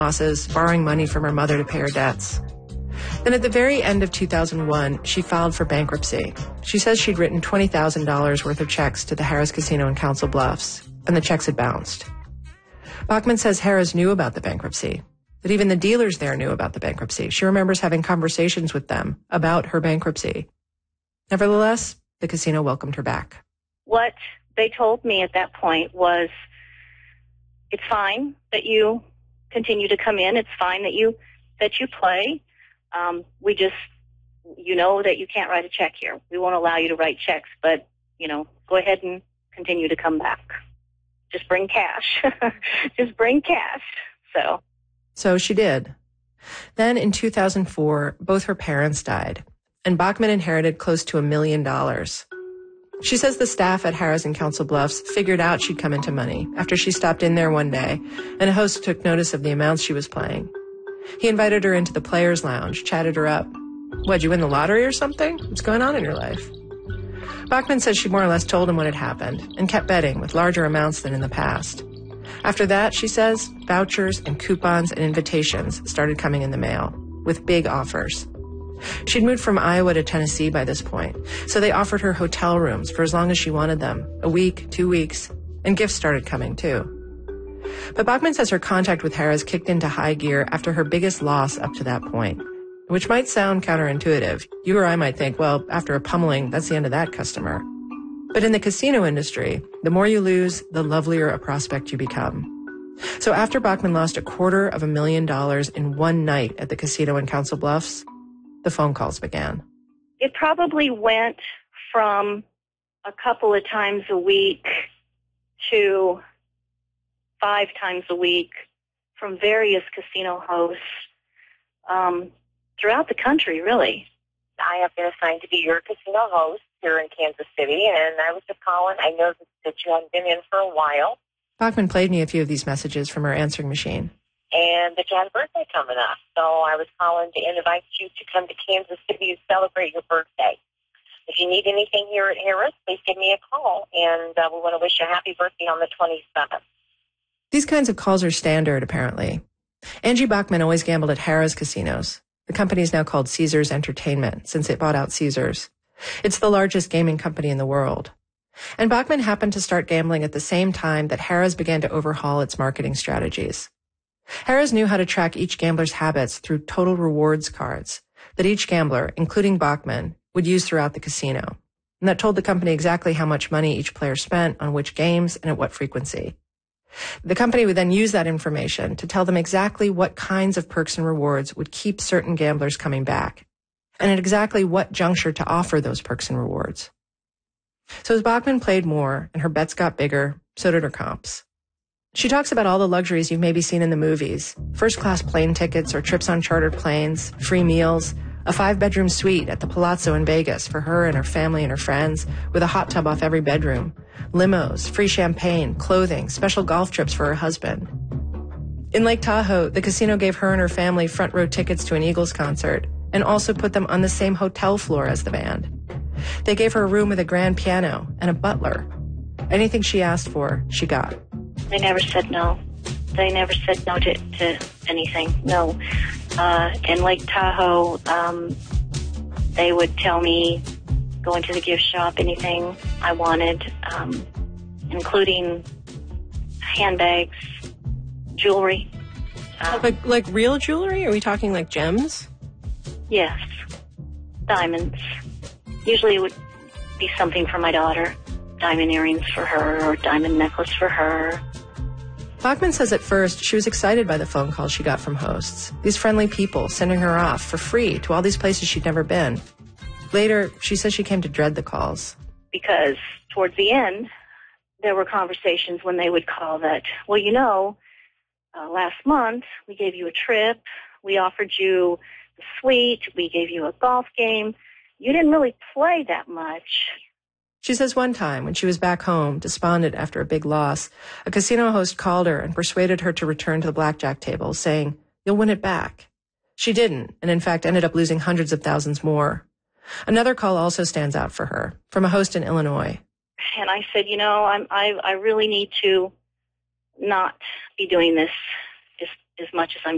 losses, borrowing money from her mother to pay her debts. Then at the very end of 2001, she filed for bankruptcy. She says she'd written $20,000 worth of checks to the Harrah's Casino in Council Bluffs, and the checks had bounced. Bachman says Harrah's knew about the bankruptcy, that even the dealers there knew about the bankruptcy. She remembers having conversations with them about her bankruptcy. Nevertheless, the casino welcomed her back. What they told me at that point was, it's fine that you continue to come in. It's fine that you play. We just, you know that you can't write a check here. We won't allow you to write checks, but, go ahead and continue to come back. Just bring cash. Just bring cash. So she did. Then in 2004, both her parents died, and Bachman inherited close to $1 million. She says the staff at Harrah's in Council Bluffs figured out she'd come into money after she stopped in there one day, and a host took notice of the amounts she was playing. He invited her into the players' lounge, chatted her up. What'd you win the lottery or something? What's going on in your life? Bachman says she more or less told him what had happened and kept betting with larger amounts than in the past. After that, she says, vouchers and coupons and invitations started coming in the mail with big offers. She'd moved from Iowa to Tennessee by this point, so they offered her hotel rooms for as long as she wanted them, a week, 2 weeks, and gifts started coming too. But Bachman says her contact with Harrah's kicked into high gear after her biggest loss up to that point, which might sound counterintuitive. You or I might think, well, after a pummeling, that's the end of that customer. But in the casino industry, the more you lose, the lovelier a prospect you become. So after Bachman lost $250,000 in one night at the casino in Council Bluffs, the phone calls began. It probably went from a couple of times a week to 5 times a week from various casino hosts throughout the country, really. I have been assigned to be your casino host here in Kansas City, and I was just calling. I know that you hadn't been in for a while. Bachman played me a few of these messages from her answering machine. And that you had a birthday coming up, so I was calling to invite you to come to Kansas City to celebrate your birthday. If you need anything here at Harrah's, please give me a call, and we want to wish you a happy birthday on the 27th. These kinds of calls are standard, apparently. Angie Bachman always gambled at Harrah's casinos. The company is now called Caesars Entertainment, since it bought out Caesars. It's the largest gaming company in the world. And Bachman happened to start gambling at the same time that Harrah's began to overhaul its marketing strategies. Harrah's knew how to track each gambler's habits through total rewards cards that each gambler, including Bachman, would use throughout the casino. And that told the company exactly how much money each player spent on which games and at what frequency. The company would then use that information to tell them exactly what kinds of perks and rewards would keep certain gamblers coming back, and at exactly what juncture to offer those perks and rewards. So as Bachman played more and her bets got bigger, so did her comps. She talks about all the luxuries you've maybe seen in the movies: first-class plane tickets or trips on chartered planes, free meals, a 5-bedroom suite at the Palazzo in Vegas for her and her family and her friends, with a hot tub off every bedroom, limos, free champagne, clothing, special golf trips for her husband. In Lake Tahoe, the casino gave her and her family front row tickets to an Eagles concert and also put them on the same hotel floor as the band. They gave her a room with a grand piano and a butler. Anything she asked for, she got. They never said no. They never said no to anything, no. In Lake Tahoe, they would tell me, go into the gift shop, anything I wanted, including handbags, jewelry. Like real jewelry? Are we talking like gems? Yes. Diamonds. Usually it would be something for my daughter. Diamond earrings for her or diamond necklace for her. Bachman says at first she was excited by the phone calls she got from hosts, these friendly people sending her off for free to all these places she'd never been. Later, she says she came to dread the calls. Because towards the end, there were conversations when they would call that, well, last month we gave you a trip, we offered you the suite, we gave you a golf game. You didn't really play that much. She says one time, when she was back home, despondent after a big loss, a casino host called her and persuaded her to return to the blackjack table, saying, "You'll win it back." She didn't, and in fact ended up losing hundreds of thousands more. Another call also stands out for her, from a host in Illinois. And I said, I really need to not be doing this as much as I'm